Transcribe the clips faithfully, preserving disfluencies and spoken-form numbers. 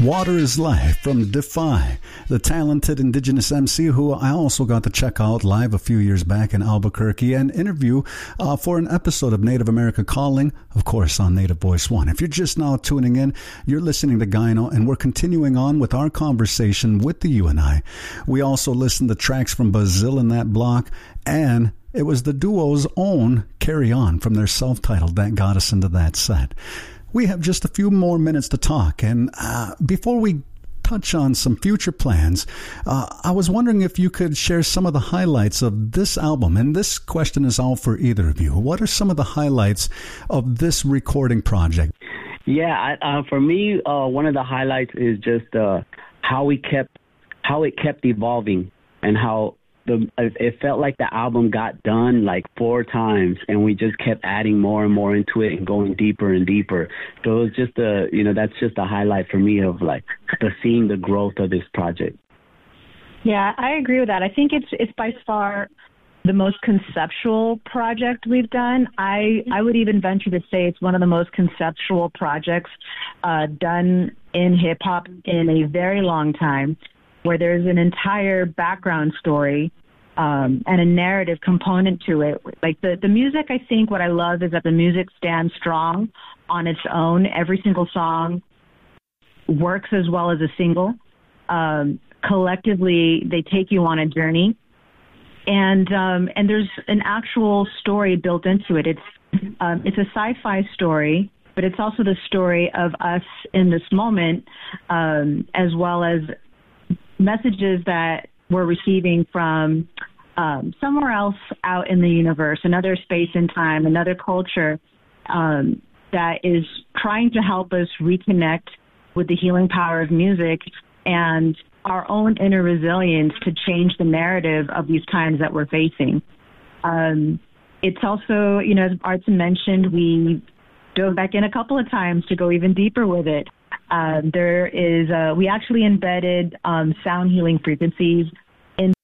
Water is Life from Defy, the talented Indigenous M C who I also got to check out live a few years back in Albuquerque and interview uh, for an episode of Native America Calling, of course, on Native Voice One. If you're just now tuning in, you're listening to Gyno, and we're continuing on with our conversation with the U N I. We also listened to tracks from Bazil in that block, and it was the duo's own Carry On from their self-titled that got us into that set. We have just a few more minutes to talk, and uh, before we touch on some future plans, uh, I was wondering if you could share some of the highlights of this album, and this question is all for either of you. What are some of the highlights of this recording project? Yeah, I, uh, for me, uh, one of the highlights is just uh, how we kept, how it kept evolving, and how the it felt like the album got done like four times, and we just kept adding more and more into it and going deeper and deeper. So it was just a, you know, that's just a highlight for me of like the seeing the growth of this project. Yeah, I agree with that. I think it's it's by far the most conceptual project we've done. I I would even venture to say it's one of the most conceptual projects uh, done in hip hop in a very long time, where there's an entire background story um, and a narrative component to it. Like the, the music, I think what I love is that the music stands strong on its own. Every single song works as well as a single. Um, collectively, they take you on a journey. And um, and there's an actual story built into it. It's, um, it's a sci-fi story, but it's also the story of us in this moment, um, as well as messages that we're receiving from um, somewhere else out in the universe, another space and time, another culture um, that is trying to help us reconnect with the healing power of music and our own inner resilience to change the narrative of these times that we're facing. Um, it's also, you know, as Arts mentioned, we dove back in a couple of times to go even deeper with it. Uh, there is, uh, we actually embedded um, sound healing frequencies into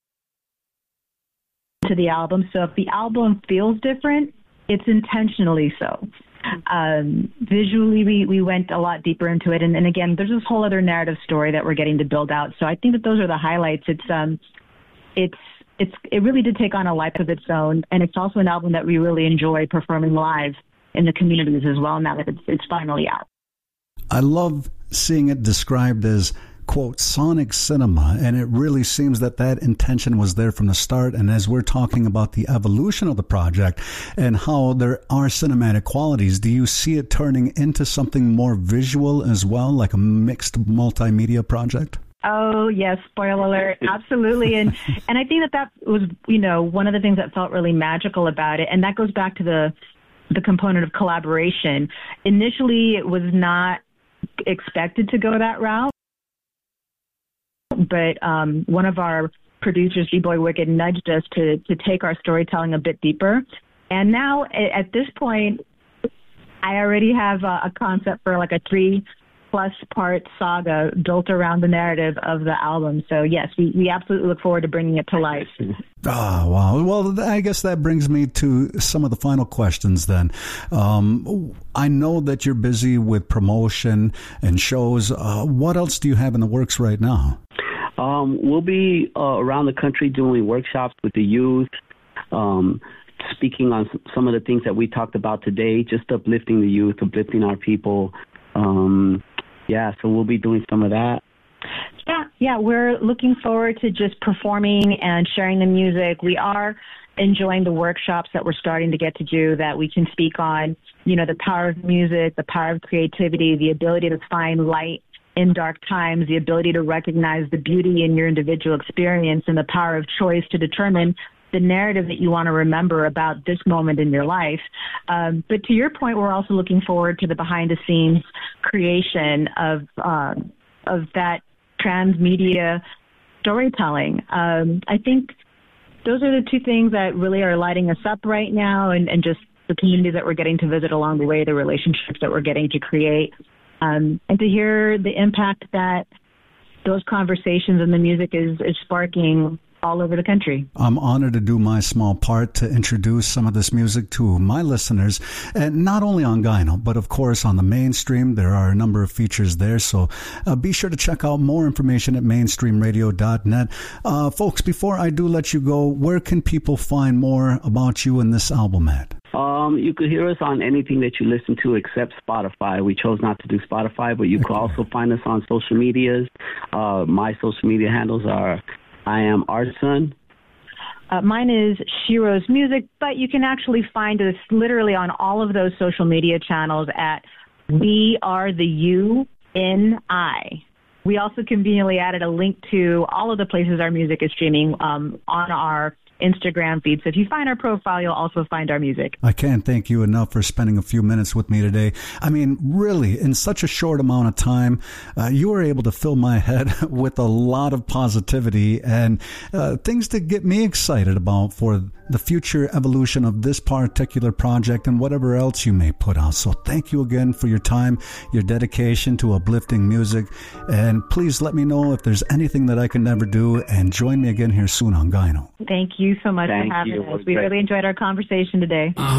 the album. So if the album feels different, it's intentionally so. Um, visually, we, we went a lot deeper into it. And, and again, there's this whole other narrative story that we're getting to build out. So I think that those are the highlights. It's, um, it's, it's, it really did take on a life of its own. And it's also an album that we really enjoy performing live in the communities as well, now that it's, it's finally out. I love seeing it described as, quote, sonic cinema, and it really seems that that intention was there from the start. And as we're talking about the evolution of the project and how there are cinematic qualities, do you see it turning into something more visual as well, like a mixed multimedia project? Oh, yes, spoiler alert, absolutely. And and I think that that was, you know, one of the things that felt really magical about it, and that goes back to the the component of collaboration. Initially, it was not expected to go that route, but um, one of our producers, G-Boy Wicked, nudged us to to take our storytelling a bit deeper. And now, at this point, I already have a, a concept for like a three plus part saga built around the narrative of the album. So yes, we, we absolutely look forward to bringing it to life. Ah, oh, wow. Well, I guess that brings me to some of the final questions then. Um, I know that you're busy with promotion and shows. Uh, what else do you have in the works right now? Um, we'll be uh, around the country doing workshops with the youth, um, speaking on some of the things that we talked about today, just uplifting the youth, uplifting our people. Um, yeah, so we'll be doing some of that. Yeah, yeah, we're looking forward to just performing and sharing the music. We are enjoying the workshops that we're starting to get to do that we can speak on, you know, the power of music, the power of creativity, the ability to find light in dark times, the ability to recognize the beauty in your individual experience, and the power of choice to determine the narrative that you want to remember about this moment in your life. Um, but to your point, we're also looking forward to the behind-the-scenes creation of um, of that transmedia storytelling. Um, I think those are the two things that really are lighting us up right now, and, and just the communities that we're getting to visit along the way, the relationships that we're getting to create, um, and to hear the impact that those conversations and the music is, is sparking all over the country. I'm honored to do my small part to introduce some of this music to my listeners, and not only on Gyno, but of course on the mainstream. There are a number of features there, so uh, be sure to check out more information at mainstream radio dot net. Uh, folks, before I do let you go, where can people find more about you and this album at? Um, you could hear us on anything that you listen to except Spotify. We chose not to do Spotify, but you okay. could also find us on social medias. Uh, my social media handles are I am Artson. Uh, mine is Shiro's Music, but you can actually find us literally on all of those social media channels at We Are the U N I. We also conveniently added a link to all of the places our music is streaming um, on our Instagram feed. So if you find our profile, you'll also find our music. I can't thank you enough for spending a few minutes with me today. I mean, really, in such a short amount of time, uh, you were able to fill my head with a lot of positivity and uh, things to get me excited about for the future evolution of this particular project and whatever else you may put out. So thank you again for your time, your dedication to uplifting music, and please let me know if there's anything that I can ever do, and join me again here soon on Gyno. Thank you so much Thank for having you. us. We great. really enjoyed our conversation today.